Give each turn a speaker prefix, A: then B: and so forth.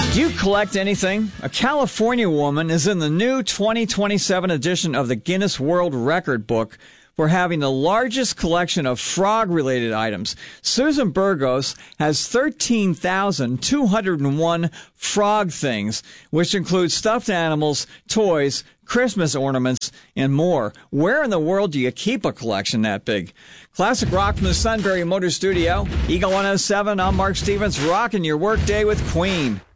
A: Do you collect anything? A California woman is in the new 2027 edition of the Guinness World Record book for having the largest collection of frog-related items. Susan Burgos has 13,201 frog things, which include stuffed animals, toys, Christmas ornaments, and more. Where in the world do you keep a collection that big? Classic rock from the Sunbury Motor Studio. Eagle 107, I'm Mark Stevens, rocking your workday with Queen.